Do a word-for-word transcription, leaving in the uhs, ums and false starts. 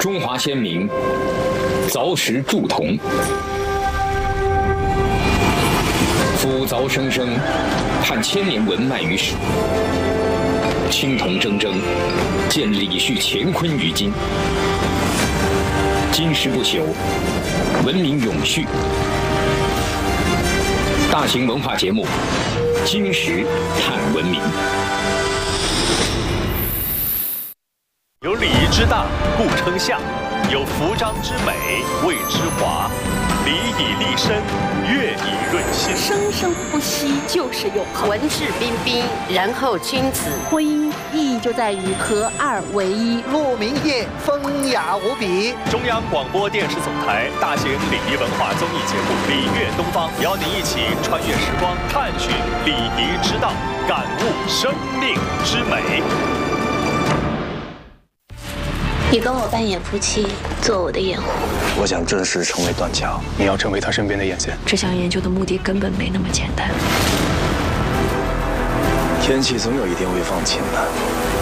中华先民凿石铸铜，夫凿生生，探千年文脉于史。青铜铮铮，见李旭乾坤于今。金石不朽，文明永续。大型文化节目《金石探文明》， 有礼仪之大，故称象；有服章之美，谓之华。礼以立身，乐以润心。 生生不息就是永恒。 文质彬彬，然后君子。 婚姻意义就在于合二为一。 鹿鸣夜，风雅无比。 中央广播电视总台大型礼仪文化综艺节目《礼乐东方》，邀您一起穿越时光，探寻礼仪之道，感悟生命之美。 你跟我扮演夫妻，做我的掩护。 我想正式成为断桥， 你要成为他身边的眼线。 这项研究的目的根本没那么简单。 天气总有一天会放晴的。